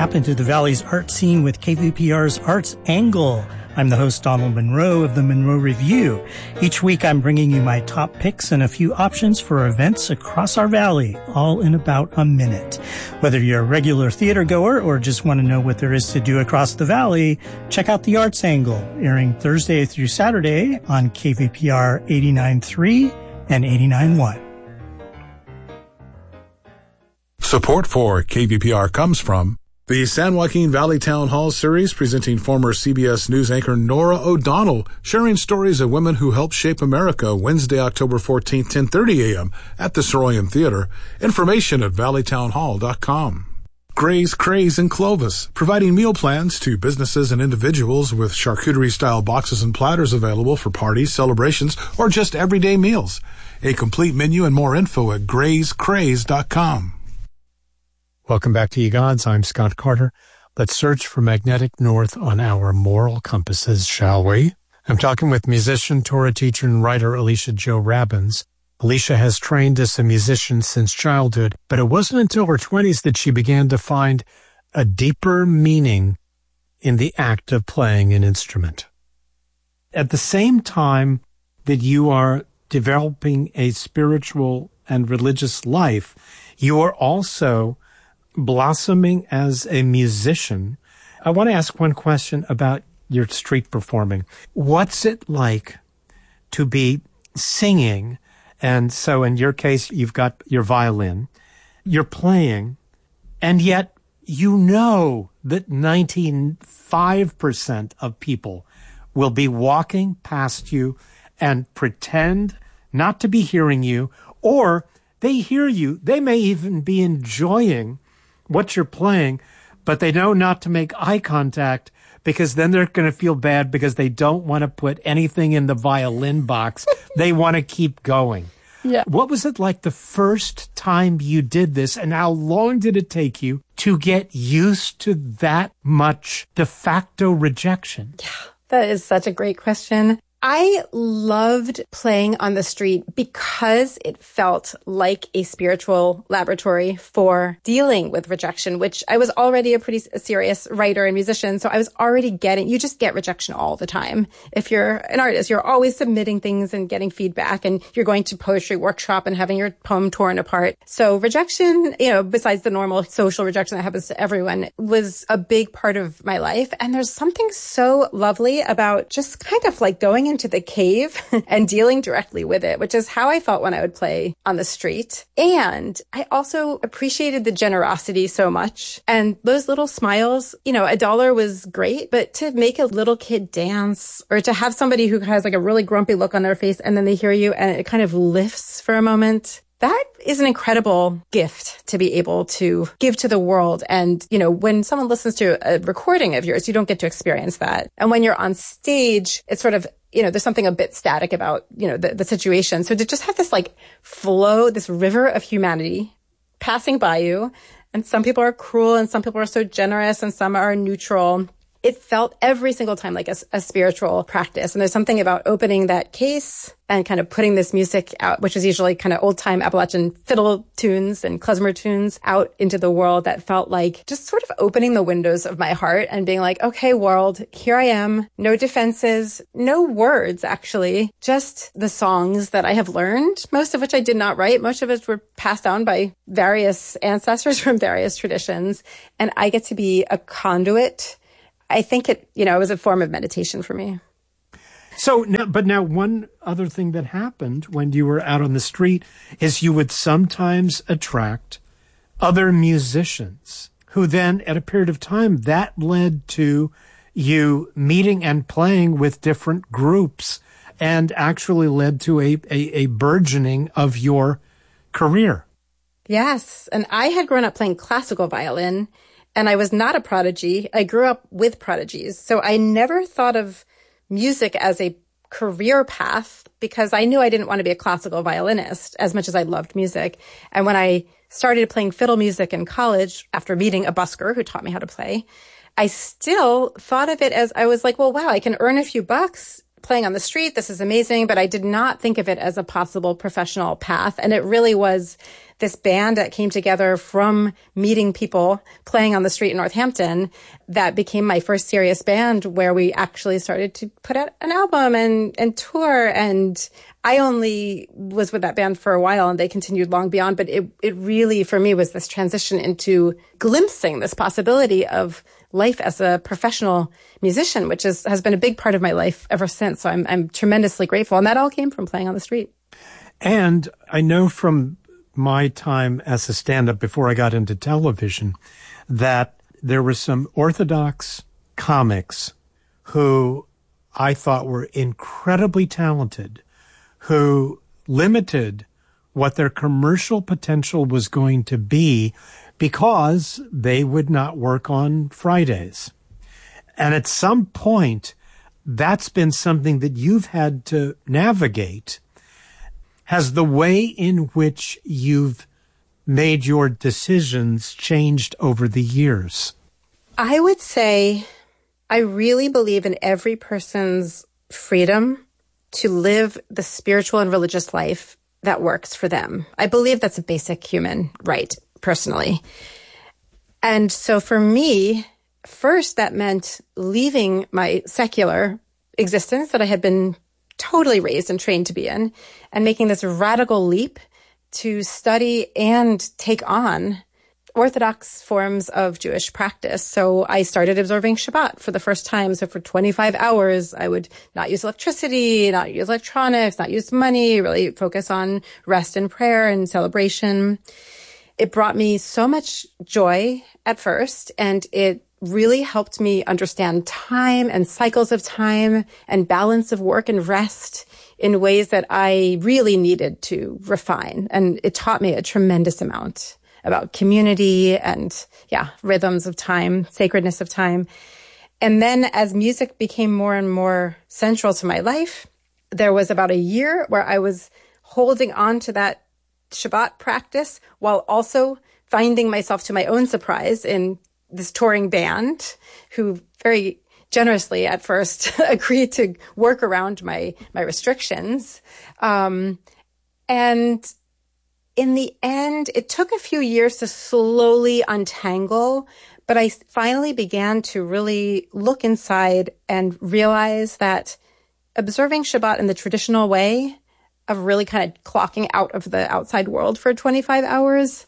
tap into the Valley's art scene with KVPR's Arts Angle. I'm the host, Donald Monroe of the Monroe Review. Each week, I'm bringing you my top picks and a few options for events across our valley, all in about a minute. Whether you're a regular theater goer or just want to know what there is to do across the valley, check out the Arts Angle, airing Thursday through Saturday on KVPR 89.3 and 89.1. Support for KVPR comes from the San Joaquin Valley Town Hall series, presenting former CBS News anchor Norah O'Donnell, sharing stories of women who helped shape America, Wednesday, October 14th, 10:30 a.m. at the Soroyan Theater. Information at valleytownhall.com. Gray's Craze in Clovis, providing meal plans to businesses and individuals with charcuterie-style boxes and platters available for parties, celebrations, or just everyday meals. A complete menu and more info at grayscraze.com. Welcome back to Ye Gods. I'm Scott Carter. Let's search for magnetic north on our moral compasses, shall we? I'm talking with musician, Torah teacher, and writer Alicia Jo Rabbins. Alicia has trained as a musician since childhood, but it wasn't until her 20s that she began to find a deeper meaning in the act of playing an instrument. At the same time that you are developing a spiritual and religious life, you are also blossoming as a musician. I want to ask one question about your street performing. What's it like to be singing? And so in your case, you've got your violin, you're playing, and yet you know that 95% of people will be walking past you and pretend not to be hearing you, or they hear you. They may even be enjoying what you're playing, but they know not to make eye contact because then they're going to feel bad because they don't want to put anything in the violin box. They want to keep going. Yeah. What was it like the first time you did this, and how long did it take you to get used to that much de facto rejection? Yeah, that is such a great question. I loved playing on the street because it felt like a spiritual laboratory for dealing with rejection, which I was already a pretty serious writer and musician. So I was already you just get rejection all the time. If you're an artist, you're always submitting things and getting feedback, and you're going to poetry workshop and having your poem torn apart. So rejection, besides the normal social rejection that happens to everyone, was a big part of my life. And there's something so lovely about just kind of like going into the cave and dealing directly with it, which is how I felt when I would play on the street. And I also appreciated the generosity so much. And those little smiles, $1 was great, but to make a little kid dance, or to have somebody who has like a really grumpy look on their face and then they hear you and it kind of lifts for a moment, that is an incredible gift to be able to give to the world. And, when someone listens to a recording of yours, you don't get to experience that. And when you're on stage, it's sort of, there's something a bit static about, the situation. So to just have this like flow, this river of humanity passing by you, and some people are cruel and some people are so generous and some are neutral. It felt every single time like a spiritual practice. And there's something about opening that case and kind of putting this music out, which is usually kind of old-time Appalachian fiddle tunes and klezmer tunes, out into the world that felt like just sort of opening the windows of my heart and being like, okay, world, here I am. No defenses, no words, actually. Just the songs that I have learned, most of which I did not write. Most of it were passed down by various ancestors from various traditions. And I get to be a conduit. I think it was a form of meditation for me. So, now one other thing that happened when you were out on the street is you would sometimes attract other musicians who then, at a period of time, that led to you meeting and playing with different groups and actually led to a burgeoning of your career. Yes. And I had grown up playing classical violin, and I was not a prodigy. I grew up with prodigies. So I never thought of music as a career path because I knew I didn't want to be a classical violinist as much as I loved music. And when I started playing fiddle music in college, after meeting a busker who taught me how to play, I still thought of it as, I was like, well, wow, I can earn a few bucks playing on the street. This is amazing. But I did not think of it as a possible professional path. And it really was this band that came together from meeting people playing on the street in Northampton that became my first serious band, where we actually started to put out an album and tour. And I only was with that band for a while, and they continued long beyond. But it really, for me, was this transition into glimpsing this possibility of life as a professional musician, which has been a big part of my life ever since. So I'm tremendously grateful. And that all came from playing on the street. And I know from my time as a stand-up before I got into television that there were some Orthodox comics who I thought were incredibly talented, who limited what their commercial potential was going to be because they would not work on Fridays. And at some point, that's been something that you've had to navigate. Has the way in which you've made your decisions changed over the years? I would say I really believe in every person's freedom to live the spiritual and religious life that works for them. I believe that's a basic human right, personally. And so for me, first, that meant leaving my secular existence that I had been totally raised and trained to be in, and making this radical leap to study and take on Orthodox forms of Jewish practice. So I started observing Shabbat for the first time. So for 25 hours, I would not use electricity, not use electronics, not use money, really focus on rest and prayer and celebration. It brought me so much joy at first, and it really helped me understand time and cycles of time and balance of work and rest in ways that I really needed to refine. And it taught me a tremendous amount about community and, rhythms of time, sacredness of time. And then as music became more and more central to my life, there was about a year where I was holding on to that Shabbat practice while also finding myself, to my own surprise, in this touring band who very generously at first agreed to work around my restrictions. And in the end, it took a few years to slowly untangle, but I finally began to really look inside and realize that observing Shabbat in the traditional way of really kind of clocking out of the outside world for 25 hours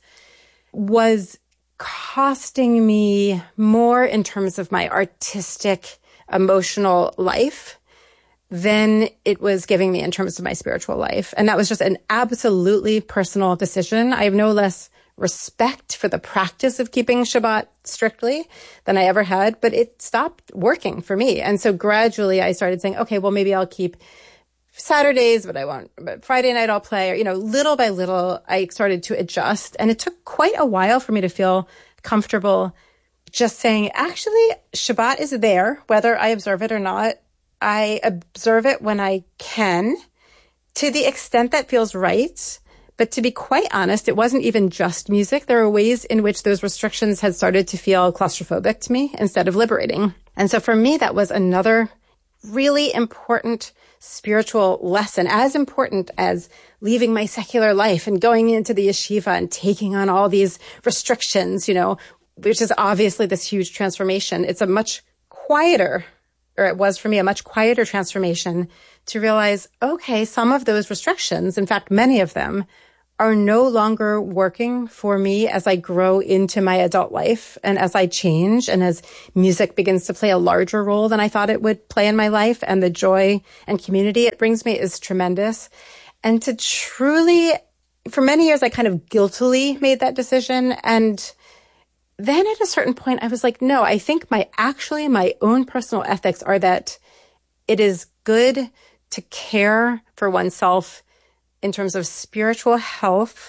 was costing me more in terms of my artistic, emotional life than it was giving me in terms of my spiritual life. And that was just an absolutely personal decision. I have no less respect for the practice of keeping Shabbat strictly than I ever had, but it stopped working for me. And so gradually I started saying, okay, well, maybe I'll keep Saturdays, but Friday night I'll play, or, little by little, I started to adjust. And it took quite a while for me to feel comfortable just saying, actually, Shabbat is there, whether I observe it or not. I observe it when I can, to the extent that feels right. But to be quite honest, it wasn't even just music. There were ways in which those restrictions had started to feel claustrophobic to me instead of liberating. And so for me, that was another really important spiritual lesson, as important as leaving my secular life and going into the yeshiva and taking on all these restrictions, which is obviously this huge transformation. It's a much quieter, or it was for me, a much quieter transformation to realize, okay, some of those restrictions, in fact, many of them, are no longer working for me as I grow into my adult life and as I change and as music begins to play a larger role than I thought it would play in my life, and the joy and community it brings me is tremendous. And to truly, for many years, I kind of guiltily made that decision. And then at a certain point, I was like, no, I think my own personal ethics are that it is good to care for oneself in terms of spiritual health,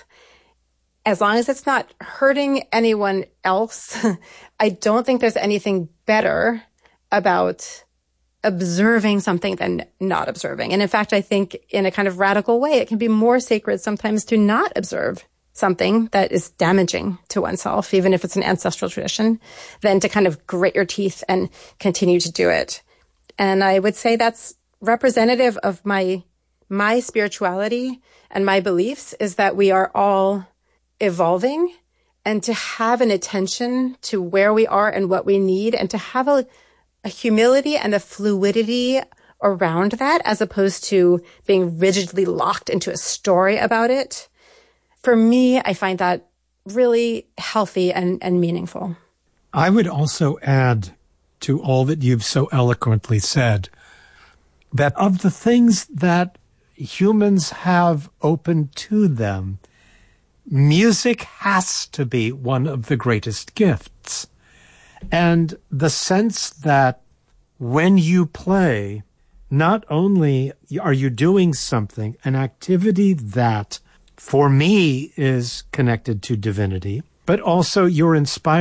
as long as it's not hurting anyone else. I don't think there's anything better about observing something than not observing. And in fact, I think in a kind of radical way, it can be more sacred sometimes to not observe something that is damaging to oneself, even if it's an ancestral tradition, than to kind of grit your teeth and continue to do it. And I would say that's representative of my spirituality and my beliefs, is that we are all evolving and to have an attention to where we are and what we need, and to have a humility and a fluidity around that, as opposed to being rigidly locked into a story about it. For me, I find that really healthy and meaningful. I would also add to all that you've so eloquently said that of the things that humans have open to them, music has to be one of the greatest gifts. And the sense that when you play, not only are you doing something, an activity that for me is connected to divinity, but also you're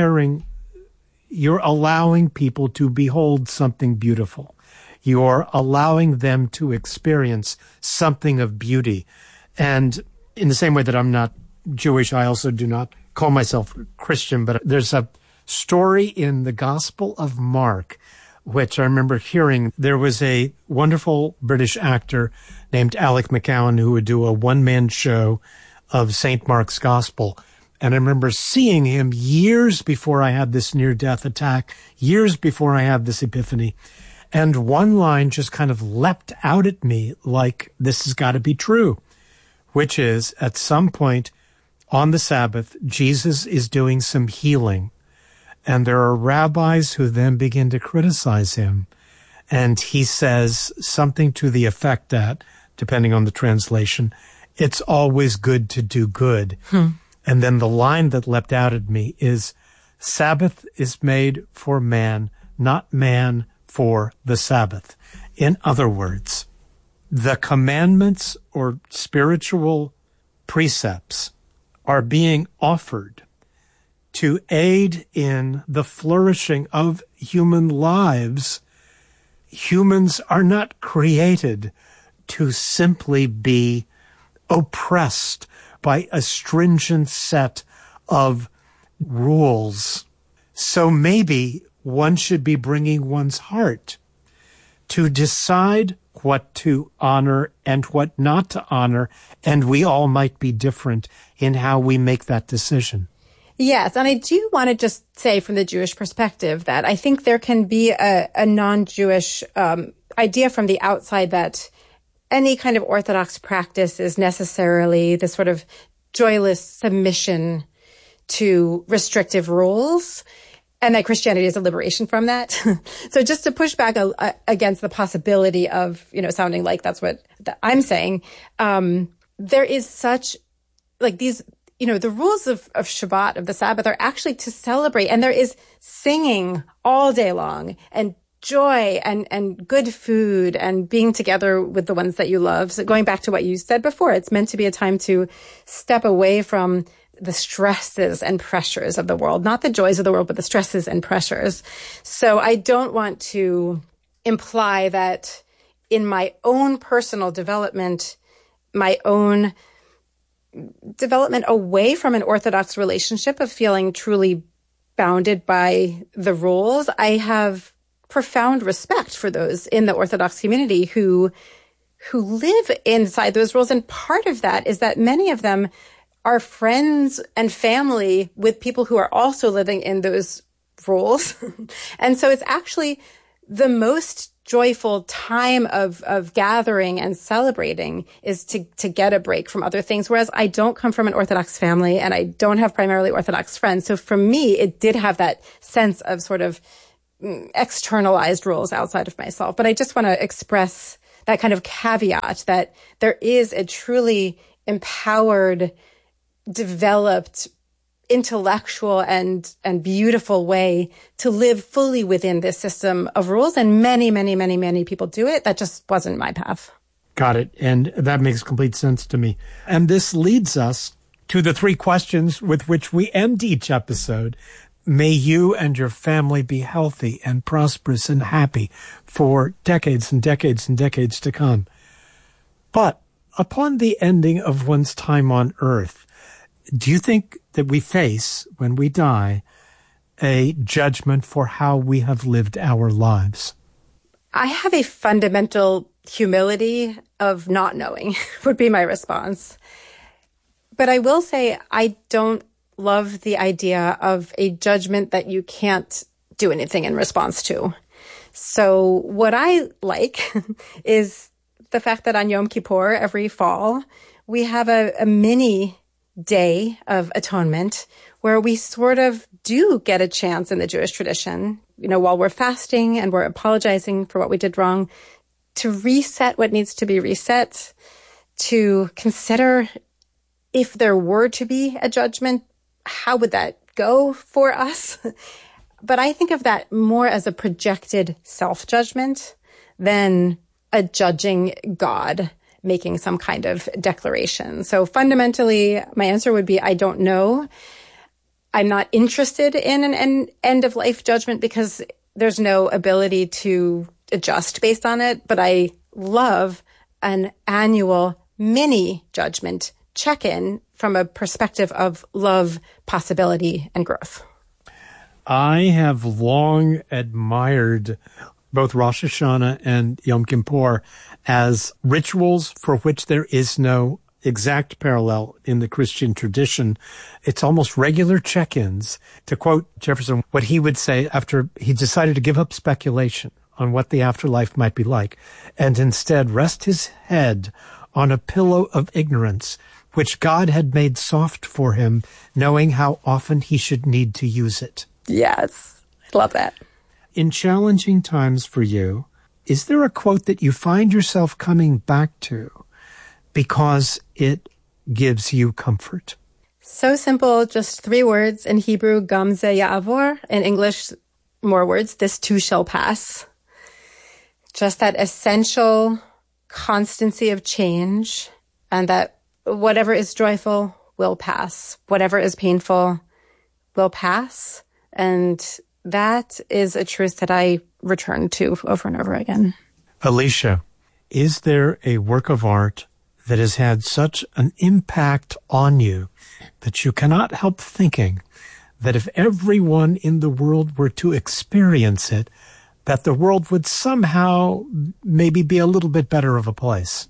allowing people to behold something beautiful. You're allowing them to experience something of beauty. And in the same way that I'm not Jewish, I also do not call myself Christian, but there's a story in the Gospel of Mark, which I remember hearing. There was a wonderful British actor named Alec McCowan who would do a one-man show of St. Mark's Gospel. And I remember seeing him years before I had this near-death attack, years before I had this epiphany. And one line just kind of leapt out at me like, this has got to be true, which is, at some point on the Sabbath, Jesus is doing some healing. And there are rabbis who then begin to criticize him. And he says something to the effect that, depending on the translation, it's always good to do good. And then the line that leapt out at me is, Sabbath is made for man, not man for the Sabbath. In other words, the commandments or spiritual precepts are being offered to aid in the flourishing of human lives. Humans are not created to simply be oppressed by a stringent set of rules. So maybe one should be bringing one's heart to decide what to honor and what not to honor, and we all might be different in how we make that decision. Yes, and I do want to just say from the Jewish perspective that I think there can be a non-Jewish idea from the outside that any kind of Orthodox practice is necessarily this sort of joyless submission to restrictive rules, and that Christianity is a liberation from that. So just to push back against the possibility of, sounding like that's what I'm saying, there is such, like these, the rules of Shabbat, of the Sabbath, are actually to celebrate, and there is singing all day long, and joy and good food and being together with the ones that you love. So going back to what you said before, it's meant to be a time to step away from the stresses and pressures of the world, not the joys of the world, but the stresses and pressures. So I don't want to imply that in my own personal development, my own development away from an Orthodox relationship of feeling truly bounded by the rules, I have profound respect for those in the Orthodox community who live inside those rules. And part of that is that many of them are friends and family with people who are also living in those rules. And so it's actually the most joyful time of gathering and celebrating is to get a break from other things. Whereas I don't come from an Orthodox family and I don't have primarily Orthodox friends. So for me, it did have that sense of sort of externalized rules outside of myself. But I just want to express that kind of caveat that there is a truly empowered, developed, intellectual and beautiful way to live fully within this system of rules. And many, many, many, many people do it. That just wasn't my path. Got it. And that makes complete sense to me. And this leads us to the 3 questions with which we end each episode. May you and your family be healthy and prosperous and happy for decades and decades and decades to come. But upon the ending of one's time on earth, do you think that we face, when we die, a judgment for how we have lived our lives? I have a fundamental humility of not knowing would be my response. But I will say I don't love the idea of a judgment that you can't do anything in response to. So what I like is the fact that on Yom Kippur every fall, we have a mini day of atonement where we sort of do get a chance in the Jewish tradition, while we're fasting and we're apologizing for what we did wrong, to reset what needs to be reset, to consider if there were to be a judgment, how would that go for us? But I think of that more as a projected self-judgment than a judging God making some kind of declaration. So fundamentally, my answer would be, I don't know. I'm not interested in an end-of-life judgment because there's no ability to adjust based on it. But I love an annual mini judgment check-in from a perspective of love, possibility, and growth. I have long admired both Rosh Hashanah and Yom Kippur as rituals for which there is no exact parallel in the Christian tradition. It's almost regular check-ins. To quote Jefferson, what he would say after he decided to give up speculation on what the afterlife might be like, and instead rest his head on a pillow of ignorance, which God had made soft for him, knowing how often he should need to use it. Yes, I love that. In challenging times for you, is there a quote that you find yourself coming back to because it gives you comfort? So simple, just 3 words. In Hebrew, gam ze ya'avor. In English, more words, this too shall pass. Just that essential constancy of change, and that whatever is joyful will pass. Whatever is painful will pass. And that is a truth that I return to over and over again. Alicia, is there a work of art that has had such an impact on you that you cannot help thinking that if everyone in the world were to experience it, that the world would somehow maybe be a little bit better of a place?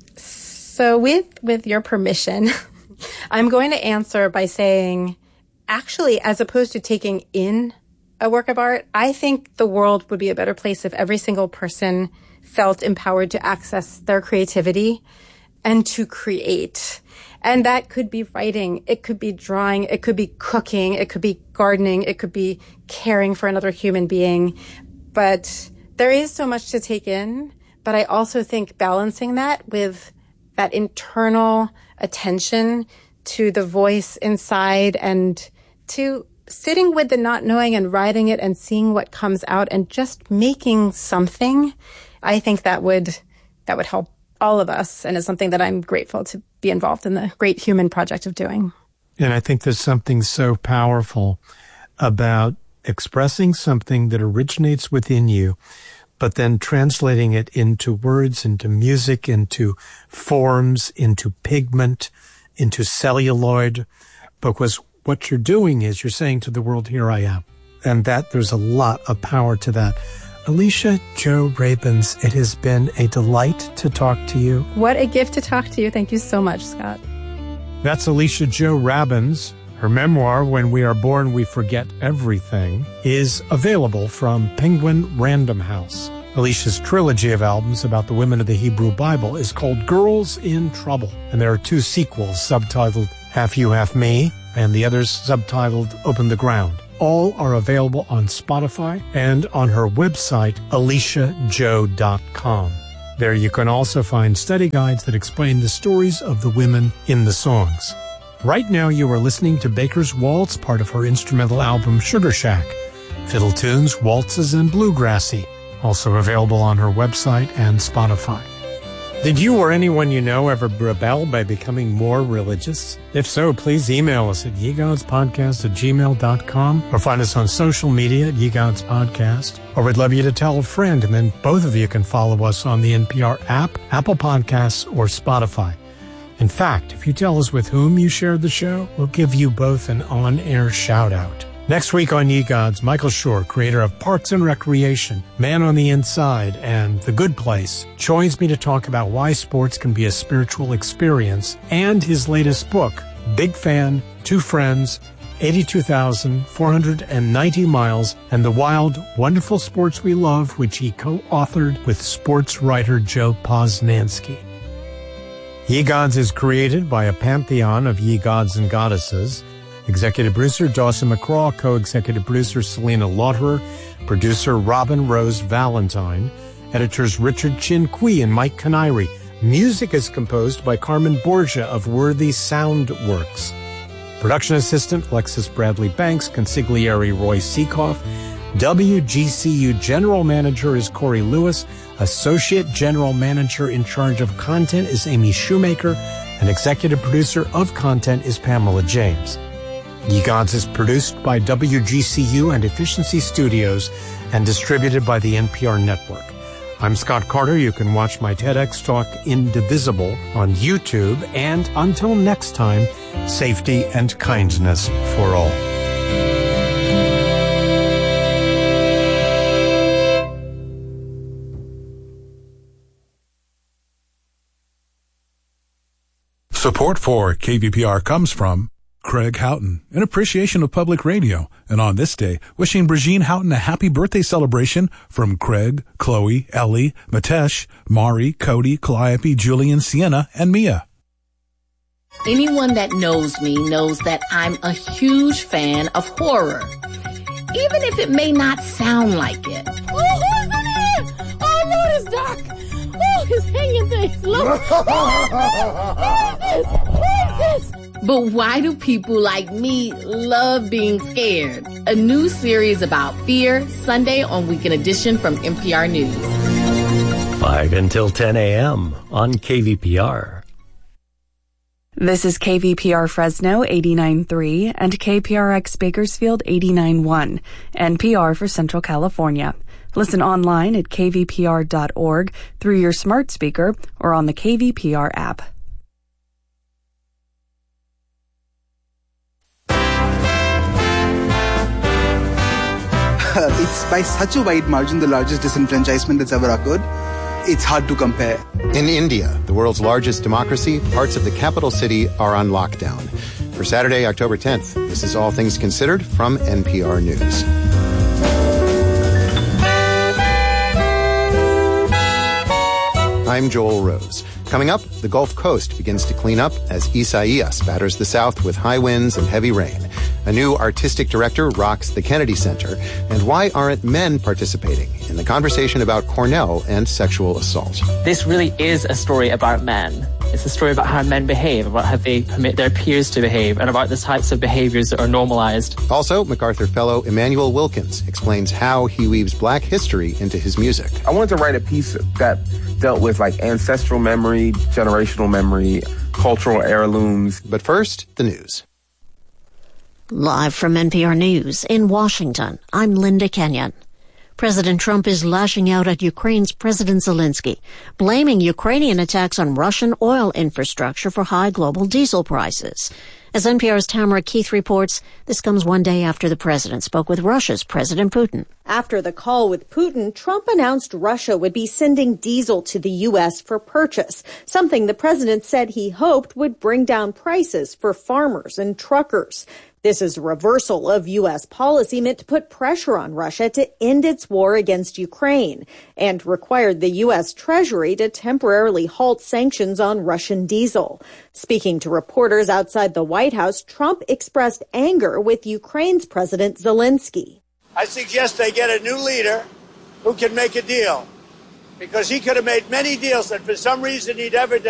So with your permission, I'm going to answer by saying, actually, as opposed to taking in a work of art, I think the world would be a better place if every single person felt empowered to access their creativity and to create. And that could be writing, it could be drawing, it could be cooking, it could be gardening, it could be caring for another human being. But there is so much to take in. But I also think balancing that with that internal attention to the voice inside and to sitting with the not knowing and writing it and seeing what comes out and just making something, I think that would help all of us, and is something that I'm grateful to be involved in the great human project of doing. And I think there's something so powerful about expressing something that originates within you, but then translating it into words, into music, into forms, into pigment, into celluloid, because what you're doing is you're saying to the world, here I am. And that there's a lot of power to that. Alicia Jo Rabins, it has been a delight to talk to you. What a gift to talk to you. Thank you so much, Scott. That's Alicia Jo Rabins. Her memoir, When We Are Born, We Forget Everything, is available from Penguin Random House. Alicia's trilogy of albums about the women of the Hebrew Bible is called Girls in Trouble, and there are 2 sequels subtitled Half You, Half Me, and the others subtitled Open the Ground. All are available on Spotify and on her website, aliciajo.com. There you can also find study guides that explain the stories of the women in the songs. Right now you are listening to Baker's Waltz, part of her instrumental album Sugar Shack. Fiddle tunes, waltzes, and bluegrassy. Also available on her website and Spotify. Did you or anyone you know ever rebel by becoming more religious? If so, please email us at yegodspodcast@gmail.com or find us on social media at yegodspodcast. Or we'd love you to tell a friend, and then both of you can follow us on the NPR app, Apple Podcasts, or Spotify. In fact, if you tell us with whom you shared the show, we'll give you both an on-air shout-out. Next week on Ye Gods, Michael Schur, creator of Parks and Recreation, Man on the Inside, and The Good Place, joins me to talk about why sports can be a spiritual experience, and his latest book, Big Fan, Two Friends, 82,490 miles, and The Wild, Wonderful Sports We Love, which he co-authored with sports writer Joe Posnanski. Ye Gods is created by a pantheon of ye gods and goddesses. Executive producer Dawson McCraw, co-executive producer Selena Lauterer, producer Robin Rose Valentine, editors Richard Chin Kui and Mike Canary. Music is composed by Carmen Borgia of Worthy Sound Works. Production assistant Alexis Bradley Banks, consigliere Roy Seekoff. WGCU General Manager is Corey Lewis. Associate General Manager in charge of content is Amy Shoemaker. And Executive Producer of Content is Pamela James. Ye Gods is produced by WGCU and Efficiency Studios and distributed by the NPR Network. I'm Scott Carter. You can watch my TEDx talk Indivisible on YouTube. And until next time, safety and kindness for all. Support for KVPR comes from Craig Houghton, in appreciation of public radio, and on this day, wishing Brigitte Houghton a happy birthday celebration from Craig, Chloe, Ellie, Matesh, Mari, Cody, Calliope, Julian, Sienna, and Mia. Anyone that knows me knows that I'm a huge fan of horror, even if it may not sound like it. Oh, who's in here? Oh, Lord, it's dark. Oh, he's hanging things. Look. Who is this? But why do people like me love being scared? A new series about fear, Sunday on Weekend Edition from NPR News. 5 until 10 a.m. on KVPR. This is KVPR Fresno 89.3 and KPRX Bakersfield 89.1, NPR for Central California. Listen online at kvpr.org through your smart speaker or on the KVPR app. It's by such a wide margin the largest disenfranchisement that's ever occurred. It's hard to compare. In India, the world's largest democracy, parts of the capital city are on lockdown. For Saturday, October 10th, this is All Things Considered from NPR News. I'm Joel Rose. Coming up, the Gulf Coast begins to clean up as Isaias batters the South with high winds and heavy rain. A new artistic director rocks the Kennedy Center. And why aren't men participating in the conversation about Cornell and sexual assault? This really is a story about men. It's a story about how men behave, about how they permit their peers to behave, and about the types of behaviors that are normalized. Also, MacArthur Fellow Emmanuel Wilkins explains how he weaves Black history into his music. I wanted to write a piece that dealt with like ancestral memory, generational memory, cultural heirlooms. But first, the news. Live from NPR News in Washington, I'm Linda Kenyon. President Trump is lashing out at Ukraine's President Zelensky, blaming Ukrainian attacks on Russian oil infrastructure for high global diesel prices. As NPR's Tamara Keith reports, this comes one day after the president spoke with Russia's President Putin. After the call with Putin, Trump announced Russia would be sending diesel to the U.S. for purchase, something the president said he hoped would bring down prices for farmers and truckers. This is a reversal of U.S. policy meant to put pressure on Russia to end its war against Ukraine and required the U.S. Treasury to temporarily halt sanctions on Russian diesel. Speaking to reporters outside the White House, Trump expressed anger with Ukraine's President Zelensky. I suggest they get a new leader who can make a deal, because he could have made many deals that for some reason he never did.